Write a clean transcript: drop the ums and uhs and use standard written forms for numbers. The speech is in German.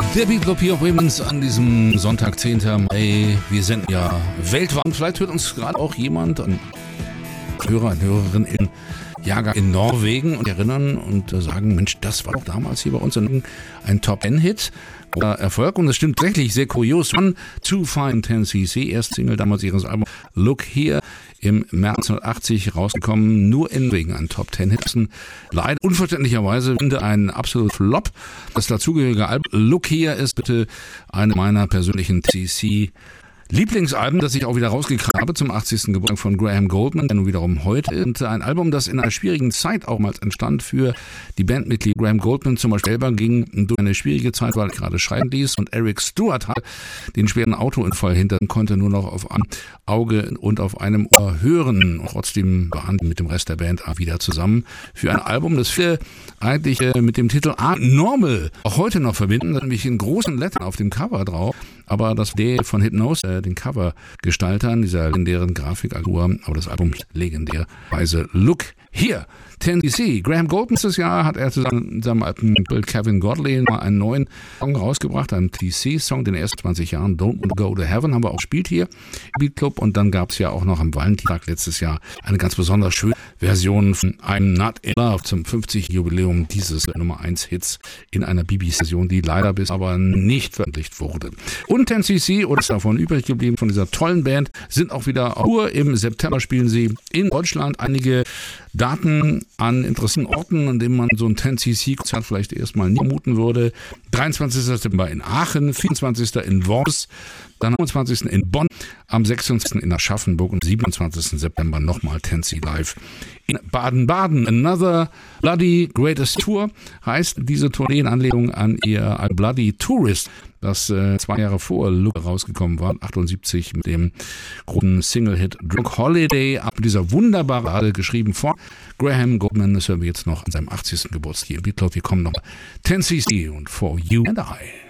Der Beatclub hier auf Bremenz an diesem Sonntag, 10. Mai. Wir sind ja weltweit. Vielleicht hört uns gerade auch jemand, ein Hörer, eine Hörerin in Jahrgang in Norwegen und erinnern und sagen, Mensch, das war doch damals hier bei uns ein Top-10-Hit oder Erfolg. Und das stimmt tatsächlich sehr kurios. One Too Fine 10cc, erst Single damals ihres Albums Look Here, im März 1980 rausgekommen, nur in wegen ein Top-10-Hit. Leider unverständlicherweise finde ein absolut Flop. Das dazugehörige Album Look Here ist bitte eine meiner persönlichen 10cc Lieblingsalben, das ich auch wieder rausgekramt habe zum 80. Geburtstag von Graham Gouldman, der nun wiederum heute. Und ein Album, das in einer schwierigen Zeit auch mal entstand für die Bandmitglieder. Graham Gouldman zum Beispiel selber ging durch eine schwierige Zeit, weil er gerade schreiben ließ. Und Eric Stewart hat den schweren Autounfall hinter ihm, konnte nur noch auf einem Auge und auf einem Ohr hören. Und trotzdem waren mit dem Rest der Band wieder zusammen für ein Album, das viele eigentlich mit dem Titel Normal auch heute noch verbinden. Da nämlich in großen Lettern auf dem Cover drauf. Aber das D von Hypnose, den Covergestaltern dieser legendären Grafikagentur, aber das Album legendärweise Look Here. 10cc. Graham Gouldman dieses Jahr hat er zusammen mit seinem alten Bild Kevin Godley mal einen neuen Song rausgebracht, einen TC-Song, den ersten 20 Jahren, Don't Go to Heaven, haben wir auch gespielt hier im Beatclub. Und dann gab es ja auch noch am Valentinstag letztes Jahr eine ganz besonders schöne Version von I'm Not in Love zum 50-Jubiläum dieses Nummer 1 Hits in einer BBC-Version, die leider bis aber nicht veröffentlicht wurde. Und 10cc, oder ist davon übrig geblieben, von dieser tollen Band, sind auch wieder auf Tour. Im September spielen sie in Deutschland. Einige Daten an interessanten Orten, an denen man so ein 10cc-Konzert vielleicht erstmal nie vermuten würde. 23. September in Aachen, 24. in Worms, dann am 25. in Bonn, am 26. in Aschaffenburg und 27. September nochmal 10cc live in Baden-Baden. Another Bloody Greatest Tour heißt diese Tournee in Anlehnung an ihr Bloody Tourist, das 2 Jahre vor Look rausgekommen war, 78 mit dem großen Single-Hit Drunk Holiday, ab dieser wunderbaren Ballade geschrieben von Graham Gouldman. Das hören wir jetzt noch an seinem 80. Geburtstag hier im Beatclub. Wir kommen noch 10cc und For You and I.